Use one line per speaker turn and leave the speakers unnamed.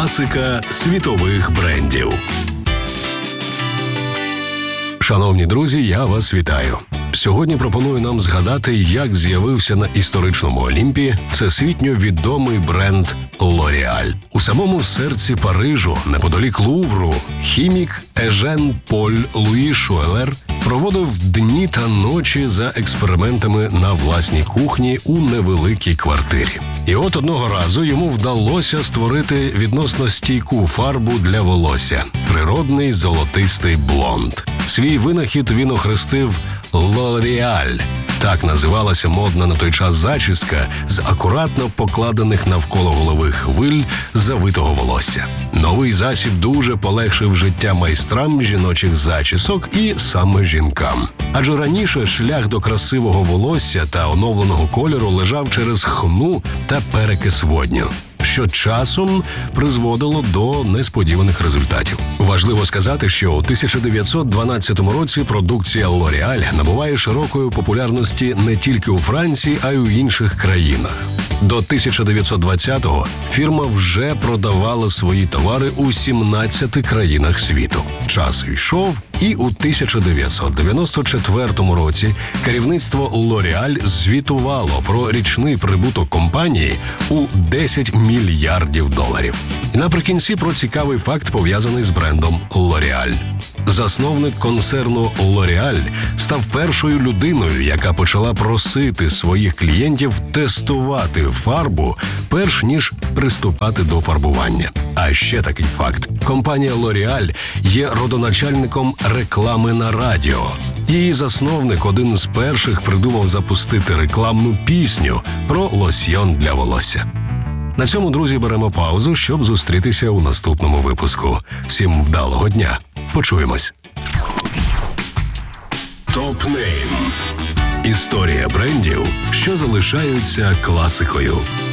Класика світових брендів. Шановні друзі, я вас вітаю. Сьогодні пропоную нам згадати, як з'явився на історичному Олімпі всесвітньо відомий бренд L'Oréal. У самому серці Парижу, неподалік Лувру, хімік Ежен Поль Луї Шуелер проводив дні та ночі за експериментами на власній кухні у невеликій квартирі. І от одного разу йому вдалося створити відносно стійку фарбу для волосся – природний золотистий блонд. Свій винахід він охрестив L'Oréal. Так називалася модна на той час зачіска з акуратно покладених навколо голови хвиль завитого волосся. Новий засіб дуже полегшив життя майстрам жіночих зачісок і саме жінкам. Адже раніше шлях до красивого волосся та оновленого кольору лежав через хну та перекис водню, що часом призводило до несподіваних результатів. Важливо сказати, що у 1912 році продукція L'Oréal набуває широкої популярності не тільки у Франції, а й у інших країнах. До 1920-го фірма вже продавала свої товари у 17 країнах світу. Час йшов, і у 1994 році керівництво L'Oréal звітувало про річний прибуток компанії у $10 мільярдів. І наприкінці про цікавий факт, пов'язаний з брендом L'Oréal. Засновник концерну L'Oréal став першою людиною, яка почала просити своїх клієнтів тестувати фарбу, перш ніж приступати до фарбування. А ще такий факт. Компанія L'Oréal є родоначальником реклами на радіо. Її засновник один з перших придумав запустити рекламну пісню про лосьйон для волосся. На цьому, друзі, беремо паузу, щоб зустрітися у наступному випуску. Всім вдалого дня. Почуємось. Топ-нейм. Історія брендів, що залишаються класикою.